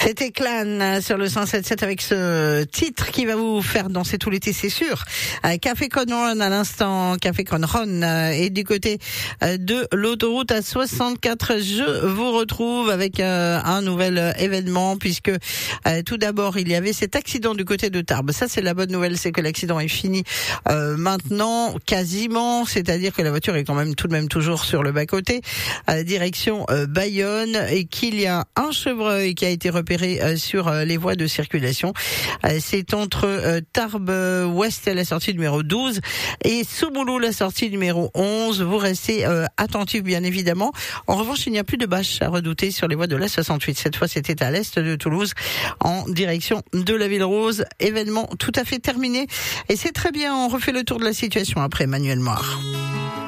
C'était Clan sur le 107.7 avec ce titre qui va vous faire danser tout l'été, c'est sûr. Café Con Run à l'instant, Café Con Run. Et du côté de l'autoroute à 64, je vous retrouve avec un nouvel événement puisque tout d'abord il y avait cet accident du côté de Tarbes. Ça c'est la bonne nouvelle, c'est que l'accident est fini maintenant quasiment, c'est-à-dire que la voiture est quand même tout de même toujours sur le bas-côté, direction Bayonne, et qu'il y a un chevreuil qui a été repéré sur les voies de circulation. C'est entre Tarbes Ouest, la sortie numéro 12, et Soumoulou, la sortie numéro 11. Vous restez attentifs, bien évidemment. En revanche, il n'y a plus de bâches à redouter sur les voies de la 68. Cette fois, c'était à l'est de Toulouse, en direction de la Ville Rose. Événement tout à fait terminé. Et c'est très bien, on refait le tour de la situation après Manuel Moire.